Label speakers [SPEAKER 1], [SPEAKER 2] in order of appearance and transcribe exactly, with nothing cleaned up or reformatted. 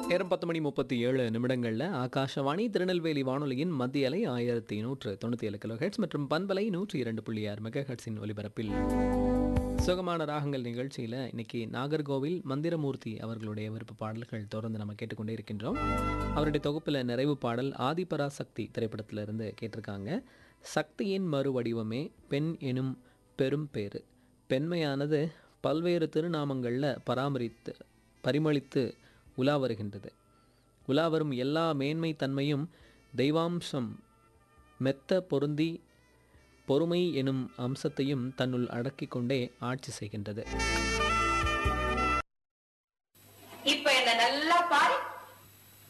[SPEAKER 1] நேரம் பத்து மணி முப்பத்தி ஏழு நிமிடங்களில் ஆகாஷவாணி திருநெல்வேலி வானொலியின் மத்திய அலை ஆயிரத்தி நூற்று தொண்ணூற்றி ஏழு கிலோ ஹெட்ஸ் மற்றும் பண்பலை நூற்றி இரண்டு புள்ளி ஆறு மெகா ஹெட்ஸின் ஒலிபரப்பில் சுகமான ராகங்கள் நிகழ்ச்சியில் இன்னைக்கு நாகர்கோவில் மந்திரமூர்த்தி அவர்களுடைய விருப்ப பாடல்கள் தொடர்ந்து நம்ம கேட்டுக்கொண்டே இருக்கின்றோம். அவருடைய தொகுப்பில் நிறைவு பாடல் ஆதிபராசக்தி திரைப்படத்திலிருந்து கேட்டிருக்காங்க. சக்தியின் மறுவடிவமே பெண் எனும் பெரும் பேறு, பெண்மையானது பல்வேறு திருநாமங்களில் பராமரித்து பரிமளித்து உலா வருகின்றது. உலா வரும் எல்லா மேன்மை தன்மையும் தெய்வாம்சம் மெத்த பொருந்தி பொறுமை எனும் அம்சத்தையும் தன்னுள் அடக்கிக் கொண்டே ஆட்சி செய்கின்றது.